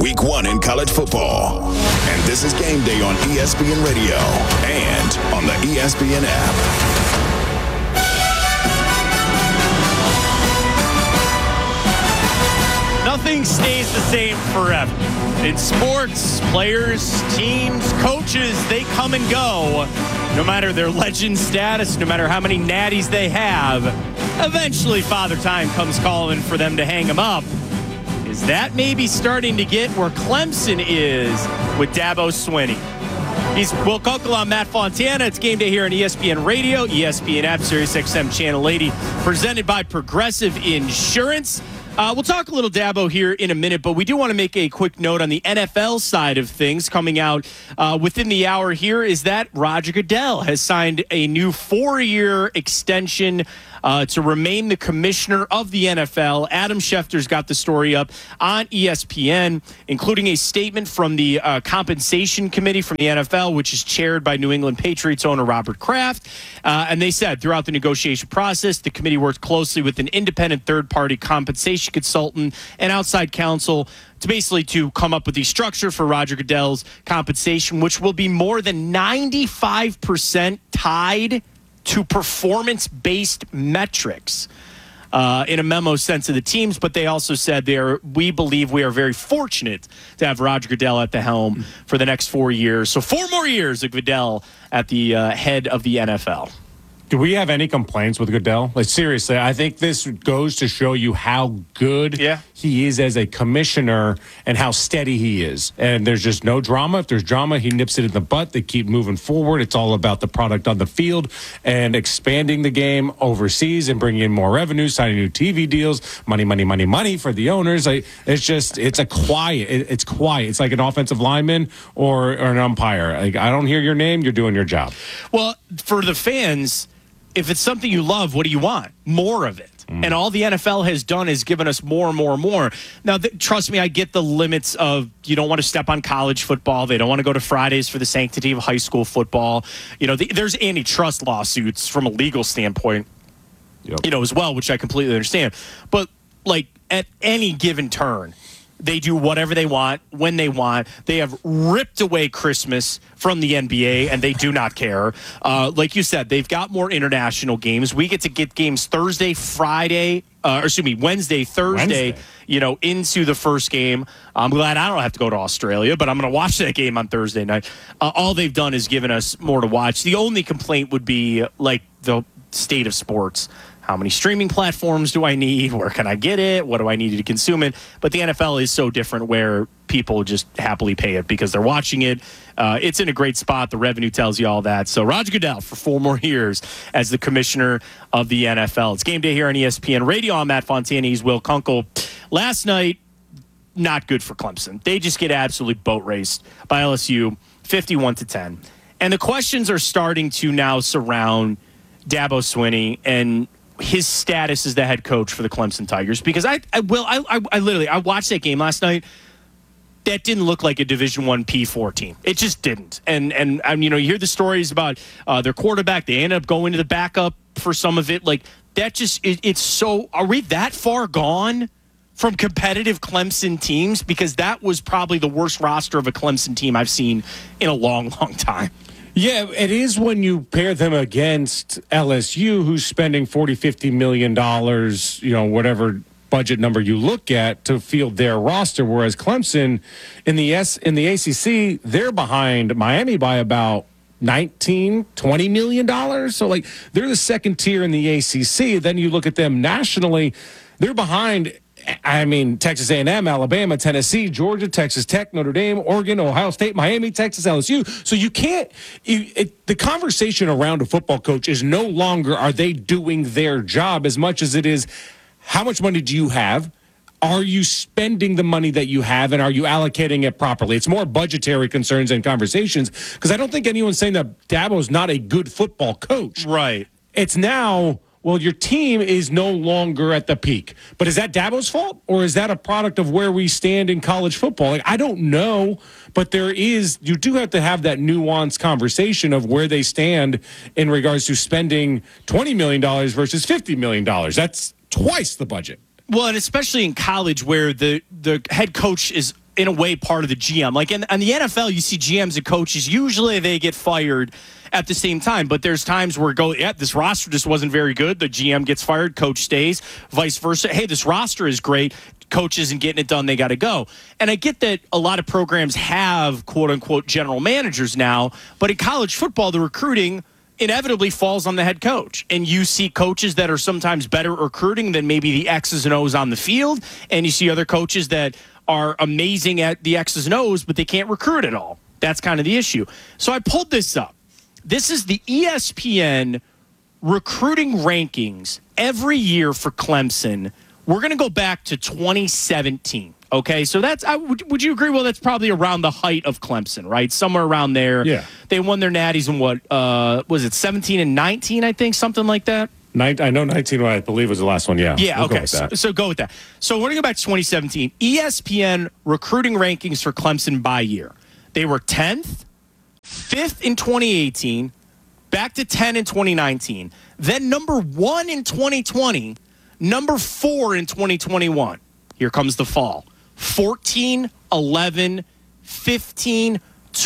Week 1 in college football. And this is Game Day on ESPN Radio and on the ESPN app. Nothing stays the same forever. In sports, players, teams, coaches, they come and go. No matter their legend status, no matter how many natties they have, eventually Father Time comes calling for them to hang them up. Is that maybe starting to get where Clemson is with Dabo Swinney? He's Will Kunkel. I'm Matt Fontana. It's Game Day here on ESPN Radio, ESPN app, Sirius XM Channel 80, presented by Progressive Insurance. We'll talk a little Dabo here in a minute, but we do want to make a quick note on the NFL side of things. Coming out within the hour here is that Roger Goodell has signed a new 4-year extension to remain the commissioner of the NFL. Adam Schefter's got the story up on ESPN, including a statement from the compensation committee from the NFL, which is chaired by New England Patriots owner Robert Kraft. And they said throughout the negotiation process, the committee worked closely with an independent third-party compensation consultant and outside counsel to come up with the structure for Roger Goodell's compensation, which will be more than 95% tied to performance-based metrics. In a memo sent to the teams, but they also said we believe we are very fortunate to have Roger Goodell at the helm for the next 4 years. So 4 more years of Goodell at the head of the NFL. Do we have any complaints with Goodell? Like, seriously, I think this goes to show you how good he is as a commissioner and how steady he is. And there's just no drama. If there's drama, he nips it in the butt. They keep moving forward. It's all about the product on the field and expanding the game overseas and bringing in more revenue, signing new TV deals, money, money, money, money for the owners. It's quiet. It's like an offensive lineman or an umpire. Like, I don't hear your name. You're doing your job. Well, for the fans, if it's something you love, what do you want? More of it. And all the NFL has done is given us more and more and more. Now, trust me, I get the limits of you don't want to step on college football. They don't want to go to Fridays for the sanctity of high school football. There's antitrust lawsuits from a legal standpoint, as well, which I completely understand. But, like, at any given turn, they do whatever they want, when they want. They have ripped away Christmas from the NBA, and they do not care. Like you said, they've got more international games. We get to get games Wednesday, Thursday, into the first game. I'm glad I don't have to go to Australia, but I'm going to watch that game on Thursday night. All they've done is given us more to watch. The only complaint would be, like, the state of sports. How many streaming platforms do I need? Where can I get it? What do I need to consume it? But the NFL is so different where people just happily pay it because they're watching it. It's in a great spot. The revenue tells you all that. So Roger Goodell for 4 more years as the commissioner of the NFL. It's Game Day here on ESPN Radio. I'm Matt Fontana. He's Will Kunkel. Last night, not good for Clemson. They just get absolutely boat raced by LSU, 51-10. And the questions are starting to now surround Dabo Swinney and his status as the head coach for the Clemson Tigers, because I watched that game last night. That didn't look like a Division I P4 team. It just didn't. And you hear the stories about their quarterback. They ended up going to the backup for some of it. Like, that just it's so. Are we that far gone from competitive Clemson teams? Because that was probably the worst roster of a Clemson team I've seen in a long, long time. Yeah, it is when you pair them against LSU, who's spending $40-50 million, whatever budget number you look at to field their roster, whereas Clemson in the ACC, they're behind Miami by about $19-20 million. So, like, they're the second tier in the ACC. Then you look at them nationally, they're behind Texas A&M, Alabama, Tennessee, Georgia, Texas Tech, Notre Dame, Oregon, Ohio State, Miami, Texas, LSU. So you can't the conversation around a football coach is no longer are they doing their job as much as it is how much money do you have? Are you spending the money that you have, and are you allocating it properly? It's more budgetary concerns and conversations, because I don't think anyone's saying that Dabo's not a good football coach. Right. It's now, well, your team is no longer at the peak. But is that Dabo's fault, or is that a product of where we stand in college football? Like, I don't know, but you do have to have that nuanced conversation of where they stand in regards to spending $20 million versus $50 million. That's twice the budget. Well, and especially in college where the head coach is in a way, part of the GM. Like in the NFL, you see GMs and coaches, usually they get fired at the same time. But there's times where this roster just wasn't very good. The GM gets fired, coach stays, vice versa. Hey, this roster is great. Coach isn't getting it done. They got to go. And I get that a lot of programs have quote unquote general managers now, but in college football, the recruiting inevitably falls on the head coach. And you see coaches that are sometimes better at recruiting than maybe the X's and O's on the field. And you see other coaches that are amazing at the X's and O's, but they can't recruit at all. That's kind of the issue. So I pulled this up. This is the ESPN recruiting rankings every year for Clemson. We're going to go back to 2017. Okay, so that's would you agree? Well, that's probably around the height of Clemson, right? Somewhere around there. Yeah. They won their natties in what was it 17 and 19? I think something like that. I know 19, I believe, was the last one. Yeah. Yeah. Okay. So go with that. So we're going to go back to 2017. ESPN recruiting rankings for Clemson by year. They were 10th, 5th in 2018, back to 10 in 2019, then number 1 in 2020, number 4 in 2021. Here comes the fall. 14, 11, 15,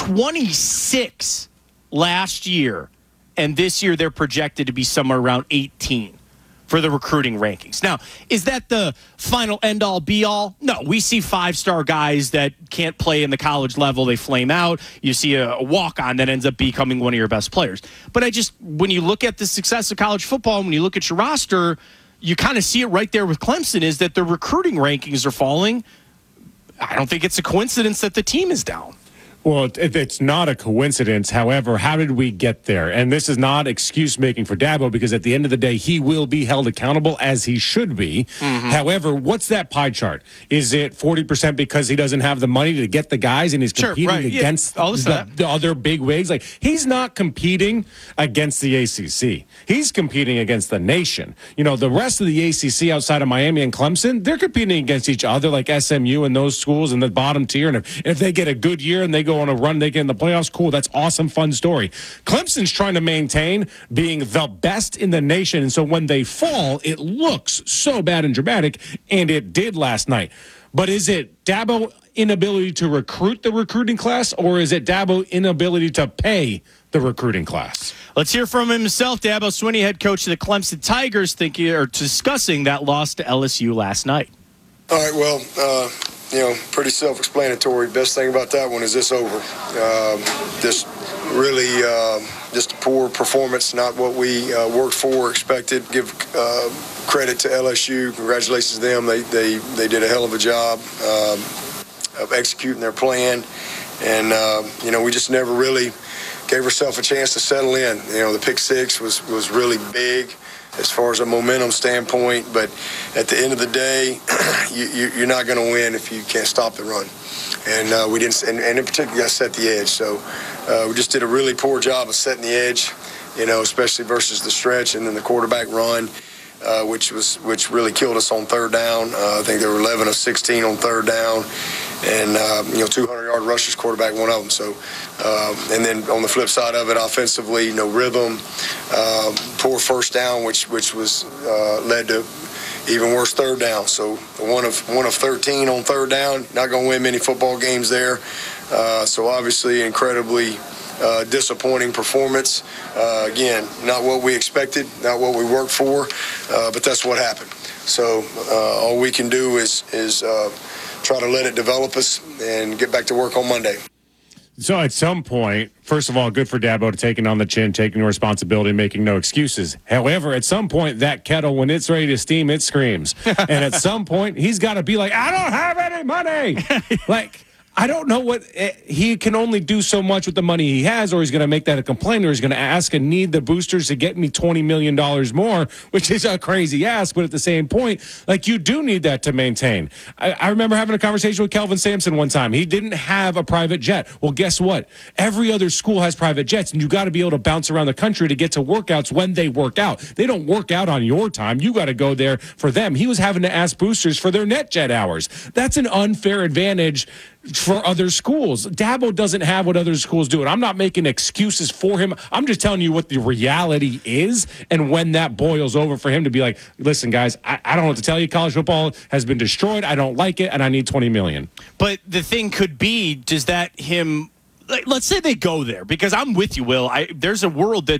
26 last year. And this year they're projected to be somewhere around 18 for the recruiting rankings. Now, is that the final end-all, be-all? No, we see 5-star guys that can't play in the college level. They flame out. You see a walk-on that ends up becoming one of your best players. But when you look at the success of college football, when you look at your roster, you kind of see it right there with Clemson, is that the recruiting rankings are falling. I don't think it's a coincidence that the team is down. Well, it's not a coincidence. However, how did we get there? And this is not excuse making for Dabo, because at the end of the day, he will be held accountable, as he should be. Mm-hmm. However, what's that pie chart? Is it 40% because he doesn't have the money to get the guys and he's competing against the other big wigs? Like, he's not competing against the ACC. He's competing against the nation. You know, the rest of the ACC outside of Miami and Clemson, they're competing against each other, like SMU and those schools in the bottom tier. And if they get a good year and they go on a run, they get in the playoffs, cool, that's awesome, fun story. Clemson's trying to maintain being the best in the nation, and so when they fall, it looks so bad and dramatic, and it did last night. But is it Dabo inability to recruit the recruiting class, or is it Dabo inability to pay the recruiting class? Let's hear from himself. Dabo Swinney, head coach of the Clemson Tigers, discussing that loss to LSU last night. All right, well, pretty self-explanatory. Best thing about that one is it's over. Just really just a poor performance, not what we worked for, expected. Give credit to LSU. Congratulations to them. They did a hell of a job of executing their plan. And, we just never really gave ourselves a chance to settle in. The pick six was really big as far as a momentum standpoint, but at the end of the day, you're not going to win if you can't stop the run. And we didn't, and in particular, got to set the edge. So we just did a really poor job of setting the edge, especially versus the stretch and then the quarterback run, which really killed us on third down. I think they were 11 of 16 on third down, and 200-yard rushers, quarterback one of them. So, and then on the flip side of it, offensively, no rhythm, poor first down, which was led to even worse third down. So one of 13 on third down, not going to win many football games there. So obviously, incredibly disappointing performance. Again, not what we expected, not what we worked for, but that's what happened. So all we can do is try to let it develop us and get back to work on Monday. So at some point, first of all, good for Dabo to taking on the chin, taking responsibility, making no excuses. However, at some point, that kettle, when it's ready to steam, it screams. And at some point, he's got to be like, I don't have any money. I don't know what he can only do so much with the money he has, or he's going to make that a complaint, or he's going to ask and need the boosters to get me $20 million more, which is a crazy ask. But at the same point, you do need that to maintain. I remember having a conversation with Kelvin Sampson one time. He didn't have a private jet. Well, guess what? Every other school has private jets, and you got to be able to bounce around the country to get to workouts when they work out. They don't work out on your time. You got to go there for them. He was having to ask boosters for their NetJet hours. That's an unfair advantage for other schools. Dabo doesn't have what other schools do. And I'm not making excuses for him. I'm just telling you what the reality is. And when that boils over for him to be like, listen, guys, I don't know what to tell you. College football has been destroyed. I don't like it. And I need $20 million. But the thing could be, does that him, let's say they go there, because I'm with you, Will. There's a world that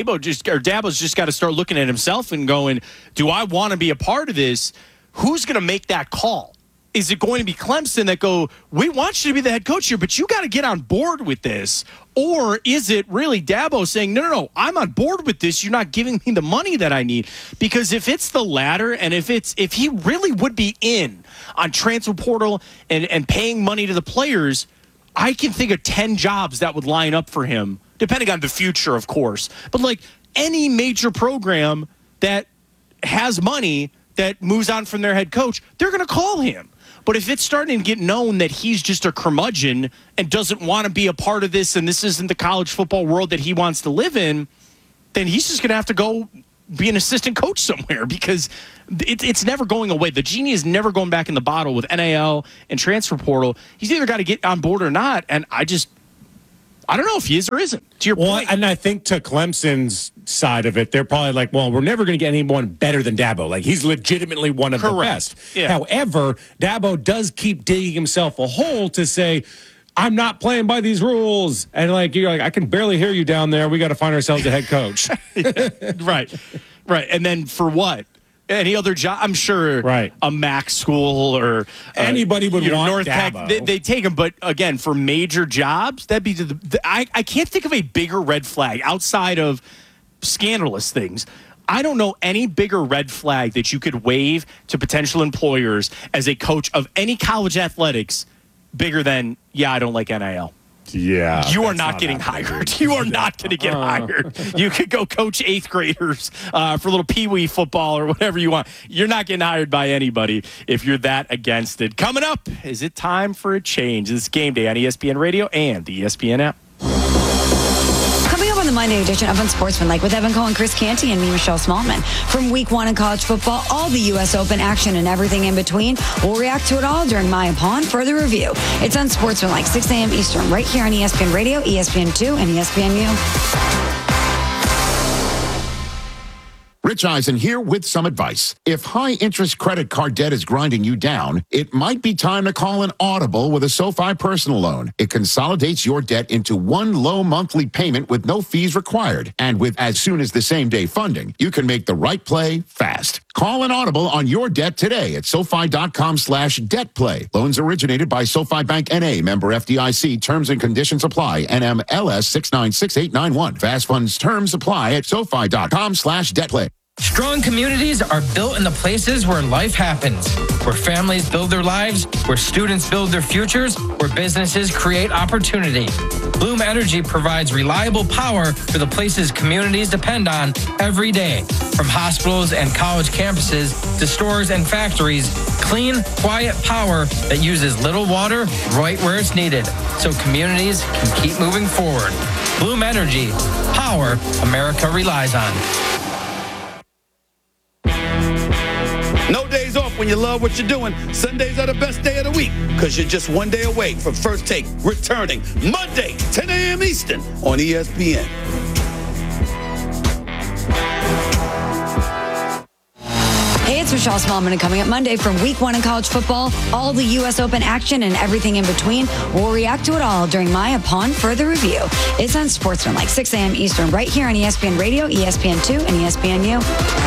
Dabo's just got to start looking at himself and going, do I want to be a part of this? Who's going to make that call? Is it going to be Clemson that go, we want you to be the head coach here, but you got to get on board with this? Or is it really Dabo saying, no, I'm on board with this. You're not giving me the money that I need? Because if it's the latter, and if he really would be in on transfer portal and paying money to the players, I can think of 10 jobs that would line up for him, depending on the future, of course. But like any major program that has money that moves on from their head coach, they're going to call him. But if it's starting to get known that he's just a curmudgeon and doesn't want to be a part of this, and this isn't the college football world that he wants to live in, then he's just going to have to go be an assistant coach somewhere, because it's never going away. The genie is never going back in the bottle with NIL and transfer portal. He's either got to get on board or not, and I don't know if he is or isn't, to your point. And I think to Clemson's side of it, they're probably like, well, we're never going to get anyone better than Dabo. Like, he's legitimately one of the best. Yeah. However, Dabo does keep digging himself a hole to say, I'm not playing by these rules. And you're like, I can barely hear you down there. We got to find ourselves a head coach. Right. And then for what? Any other job? I'm sure a MAC school or anybody would want North Dabo. Tech. They take him, but again, for major jobs, that'd be I can't think of a bigger red flag outside of scandalous things. I don't know any bigger red flag that you could wave to potential employers as a coach of any college athletics bigger than, I don't like NIL. Yeah. You are not getting hired. You are not going to get hired. You could go coach 8th graders for little peewee football or whatever you want. You're not getting hired by anybody if you're that against it. Coming up, is it time for a change? This is Game Day on ESPN Radio and the ESPN app. Coming up on the Monday edition of Unsportsmanlike with Evan Cohen, Chris Canty, and me, Michelle Smallman. From week 1 in college football, all the U.S. Open action and everything in between. We'll react to it all during my Upon Further Review. It's Unsportsmanlike, 6 a.m. Eastern, right here on ESPN Radio, ESPN2, and ESPNU. Rich Eisen here with some advice. If high-interest credit card debt is grinding you down, it might be time to call an Audible with a SoFi personal loan. It consolidates your debt into one low monthly payment with no fees required. And with as soon as the same-day funding, you can make the right play fast. Call an Audible on your debt today at SoFi.com/debtplay. Loans originated by SoFi Bank N.A., member FDIC. Terms and conditions apply. NMLS 696891. Fast funds terms apply at SoFi.com/debtplay. Strong communities are built in the places where life happens, where families build their lives, where students build their futures, where businesses create opportunity. Bloom Energy provides reliable power for the places communities depend on every day. From hospitals and college campuses to stores and factories, clean, quiet power that uses little water right where it's needed, so communities can keep moving forward. Bloom Energy, power America relies on. No days off when you love what you're doing. Sundays are the best day of the week because you're just one day away from First Take returning Monday, 10 a.m. Eastern on ESPN. Hey, it's Michelle Smallman, and coming up Monday from week 1 in college football, all the U.S. Open action and everything in between. We'll react to it all during my Upon Further Review. It's on Sportsmanlike, 6 a.m. Eastern, right here on ESPN Radio, ESPN2, and ESPNU.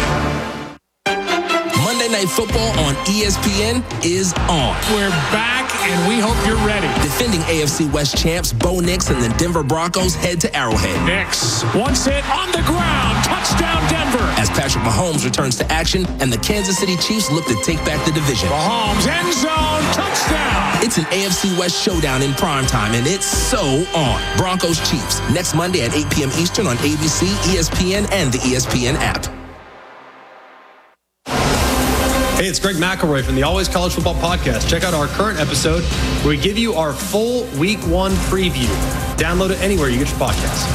Monday Night Football on ESPN is on. We're back, and we hope you're ready. Defending AFC West champs Bo Nix and the Denver Broncos head to Arrowhead. Nix, once hit on the ground, touchdown Denver. As Patrick Mahomes returns to action and the Kansas City Chiefs look to take back the division. Mahomes, end zone, touchdown. It's an AFC West showdown in primetime, and it's so on. Broncos Chiefs, next Monday at 8 p.m. Eastern on ABC, ESPN, and the ESPN app. Hey, it's Greg McElroy from the Always College Football Podcast. Check out our current episode where we give you our full Week 1 preview. Download it anywhere you get your podcasts.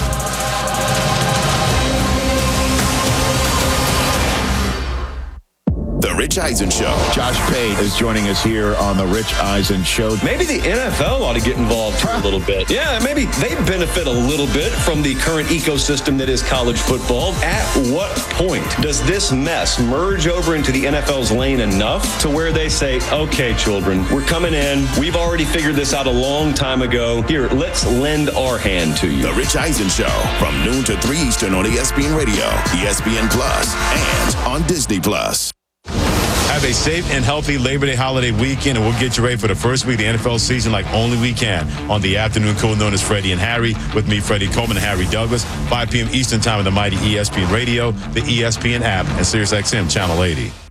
The Rich Rich Eisen Show. Josh Pate is joining us here on the Rich Eisen Show. Maybe the NFL ought to get involved here a little bit. Yeah, maybe they benefit a little bit from the current ecosystem that is college football. At what point does this mess merge over into the NFL's lane enough to where they say, okay, children, we're coming in. We've already figured this out a long time ago. Here, let's lend our hand to you. The Rich Eisen Show from noon to 3 Eastern on ESPN Radio, ESPN Plus, and on Disney Plus. Have a safe and healthy Labor Day holiday weekend, and we'll get you ready for the first week of the NFL season like only we can on the afternoon cool known as Freddie and Harry, with me, Freddie Coleman and Harry Douglas, 5 p.m. Eastern time on the mighty ESPN Radio, the ESPN app, and SiriusXM Channel 80.